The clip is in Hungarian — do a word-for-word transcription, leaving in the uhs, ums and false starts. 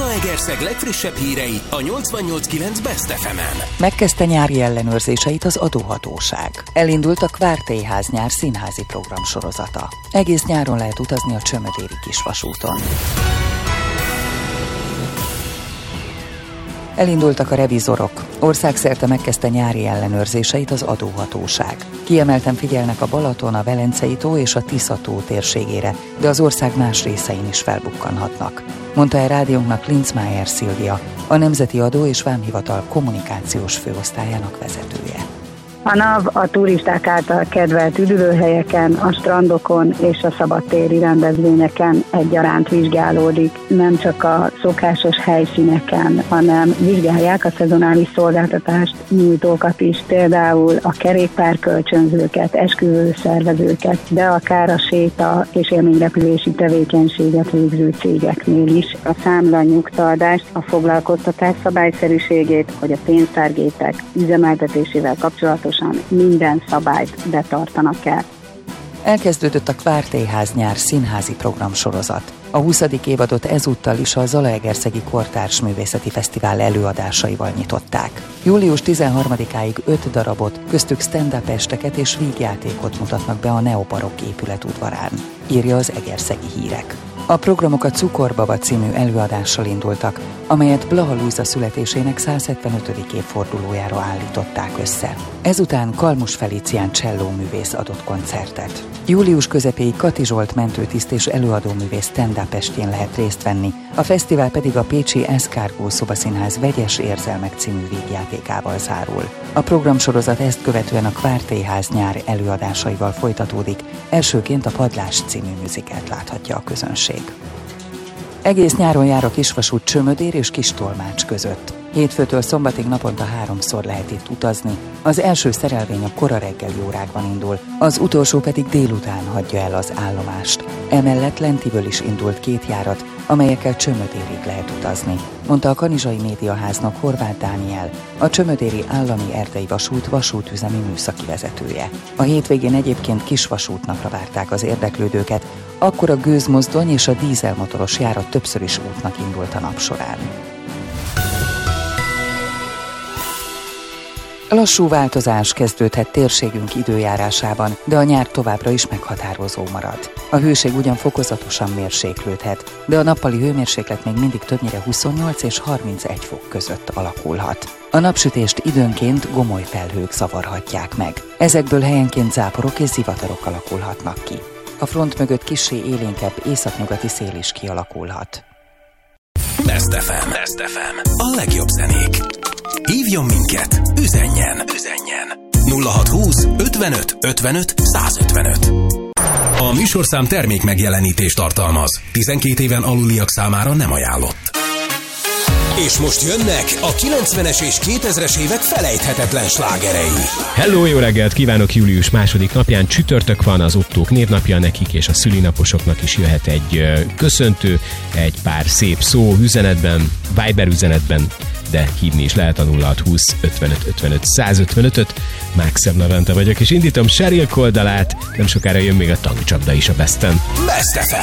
Zalaegerszeg legfrissebb hírei a nyolcvannyolc kilenc Best ef emen. Megkezdte nyári ellenőrzéseit az adóhatóság. Elindult a Kvártélyház nyár színházi programsorozata. Egész nyáron lehet utazni a Csömödéri kisvasúton. Elindultak a revizorok. Országszerte megkezdte nyári ellenőrzéseit az adóhatóság. Kiemelten figyelnek a Balaton, a Velencei-tó és a Tisza-tó térségére, de az ország más részein is felbukkanhatnak, mondta el rádiónknak Linzmeier Szilvia, a Nemzeti Adó és Vámhivatal kommunikációs főosztályának vezetője. A NAV a turisták által kedvelt üdülőhelyeken, a strandokon és a szabadtéri rendezvényeken egyaránt vizsgálódik. Nem csak a szokásos helyszíneken, hanem vizsgálják a szezonális szolgáltatást nyújtókat is, például a kerékpárkölcsönzőket, esküvőszervezőket, de akár a séta és élményrepülési tevékenységet végző cégeknél is. A számla nyugtaadást, a foglalkoztatás szabályszerűségét, hogy a pénztárgépek üzemeltetésével kapcsolatos minden szabályt betartanak el. Elkezdődött a Kvártélyház nyár színházi programsorozat. A huszadik évadot ezúttal is a Zalaegerszegi Kortárs Művészeti Fesztivál előadásaival nyitották. július tizenharmadikáig öt darabot, köztük stand-up esteket és vígjátékot mutatnak be a neobarokk épület udvarán, írja az Egerszegi Hírek. A programok a Cukorbaba című előadással indultak, amelyet Blaha Lujza születésének százhetvenötödik évfordulójára állították össze. Ezután Kalmus Felicián csellóművész adott koncertet. Július közepéig Kati Zsolt mentőtiszt és előadóművész stand-up estjén lehet részt venni, a fesztivál pedig a pécsi Eszkárgó Szobaszínház Vegyes érzelmek című vígjátékával zárul. A programsorozat ezt követően a Kvártélyház nyár előadásaival folytatódik, elsőként a Padlás című műzikelt láthatja a közönség. Egész nyáron jár a kisvasút Csömödér és Kistolmács között. Hétfőtől szombatig naponta háromszor lehet itt utazni. Az első szerelvény a kora reggeli órákban indul, az utolsó pedig délután hagyja el az állomást. Emellett lentiből is indult két járat, amelyekkel Csömödérig lehet utazni, mondta a Kanizsai Médiaháznak Horváth Dániel, a Csömödéri Állami Erdei Vasút vasútüzemi műszaki vezetője. A hétvégén egyébként kisvasútnapra várták az érdeklődőket, akkor a gőzmozdony és a dízelmotoros járat többször is útnak indult a nap során. Lassú változás kezdődhet térségünk időjárásában, de a nyár továbbra is meghatározó marad. A hőség ugyan fokozatosan mérséklődhet, de a nappali hőmérséklet még mindig többnyire huszonnyolc és harmincegy fok között alakulhat. A napsütést időnként gomoly felhők zavarhatják meg. Ezekből helyenként záporok és zivatarok alakulhatnak ki. A front mögött kissé élénkebb északnyugati szél is kialakulhat. Best ef em. Best ef em. A legjobb zenék. Hívjon minket, üzenjen, üzenjen. nulla hatszázhúsz ötvenöt ötvenöt százötvenöt. A műsorszám termék megjelenítést tartalmaz. tizenkét éven aluliak számára nem ajánlott. És most jönnek a kilencvenes és kétezres évek felejthetetlen slágerei. Hello, jó reggelt kívánok! Július második napján csütörtök van, az ottók névnapja, nekik és a szülinaposoknak is jöhet egy köszöntő, egy pár szép szó üzenetben, Viber üzenetben, de hívni is lehet a nulla hatszázhúsz ötvenöt ötvenöt százötvenöt-öt. Mákszem Levente vagyok, és indítom Sheryl Cole dalát, nem sokára jön még a tankcsapda is a Besten. Best ef em.